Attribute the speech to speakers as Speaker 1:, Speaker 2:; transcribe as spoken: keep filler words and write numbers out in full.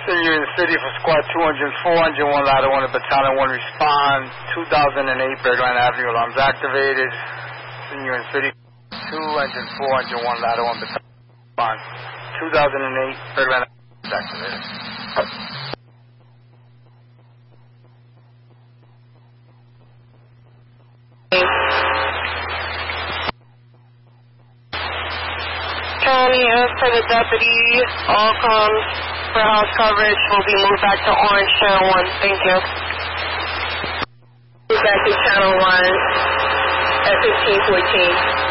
Speaker 1: Union City for Squad two hundred four hundred one, Ladder one, Battalion one, respond. two thousand eight, Bergland Avenue, alarms activated. Union City two hundred four hundred one, Ladder one, Battalion respond. two thousand eight, Bergland Avenue, activated.
Speaker 2: County, as for the deputy, all comms for house coverage will be moved back to Orange Channel one. Thank you.
Speaker 3: Move back to Channel one at fifteen fourteen.